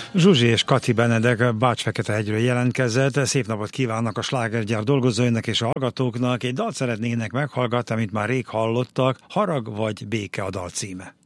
Zsuzsi és Kati Benedek Bács-Feketehegyről jelentkezett. Szép napot kívánnak a slágergyár dolgozóinak és a hallgatóknak. Egy dalt szeretnének meghallgatni, amit már rég hallottak. Harag vagy béke a dal címe.